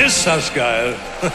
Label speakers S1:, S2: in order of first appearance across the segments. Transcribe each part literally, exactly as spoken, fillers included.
S1: Ist das geil.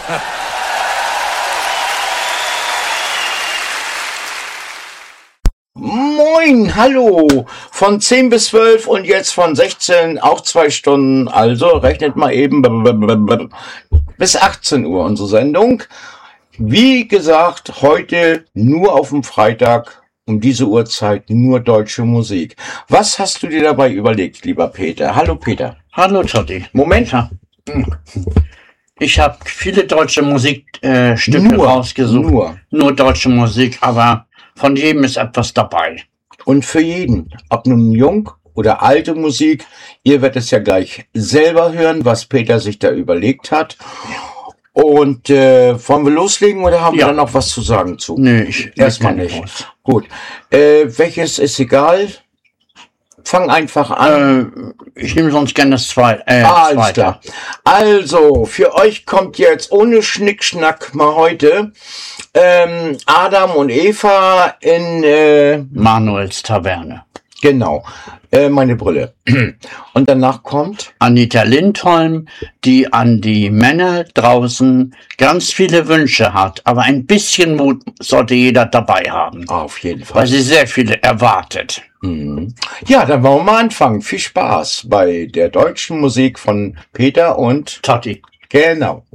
S2: Moin, hallo, von zehn bis zwölf und jetzt von sechzehn, auch zwei Stunden, also rechnet mal eben bis achtzehn Uhr unsere Sendung. Wie gesagt, heute nur auf dem Freitag, um diese Uhrzeit nur deutsche Musik. Was hast du dir dabei überlegt, lieber Peter? Hallo Peter.
S3: Hallo Totti.
S2: Moment.
S3: Ich habe viele deutsche Musikstücke äh, Stücke
S2: Nur,
S3: rausgesucht.
S2: nur.
S3: Nur deutsche Musik, aber von jedem ist etwas dabei.
S2: Und für jeden, ob nun jung oder alte Musik, ihr werdet es ja gleich selber hören, was Peter sich da überlegt hat. Und äh, wollen wir loslegen oder haben
S3: Ja.
S2: wir da noch was zu sagen zu?
S3: Nö, ich
S2: Erstmal
S3: leg
S2: nicht.
S3: keine raus.
S2: Gut. Äh, welches ist egal? Fang einfach an.
S3: Äh, ich nehme sonst gerne das zweite. Äh,
S2: Ah, alles
S3: zweite.
S2: klar. Also, für euch kommt jetzt ohne Schnickschnack mal heute ähm, Adam und Eva in, äh,
S3: Manuels Taverne.
S2: genau, äh, meine Brille. Und danach kommt,
S3: Anita Lindholm, die an die Männer draußen ganz viele Wünsche hat, aber ein bisschen Mut sollte jeder dabei haben,
S2: auf jeden
S3: weil
S2: Fall.
S3: sie sehr viele erwartet.
S2: Mhm. Ja, dann wollen wir mal anfangen. Viel Spaß bei der deutschen Musik von Peter und,
S3: Totti.
S2: genau.